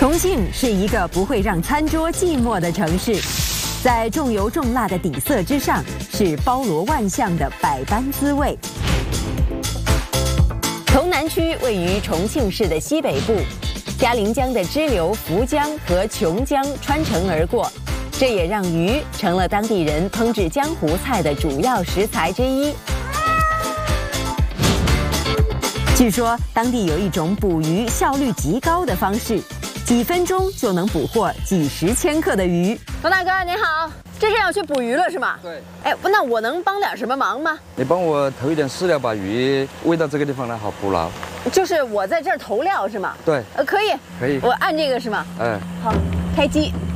重庆是一个不会让餐桌寂寞的城市，在重油重辣的底色之上，是包罗万象的百般滋味。潼南区位于重庆市的西北部，嘉陵江的支流涪江和琼江穿城而过，这也让鱼成了当地人烹制江湖菜的主要食材之一。据说当地有一种捕鱼效率极高的方式，几分钟就能捕获几十千克的鱼。 冯大哥您好，这是要去捕鱼了是吗？ 对。 哎，那我能帮点什么忙吗？ 你帮我投一点饲料，把鱼喂到这个地方来，好捕捞。 就是我在这儿投料是吗？ 对。 可以。 可以。 我按这个是吗？ 嗯。 好，开机。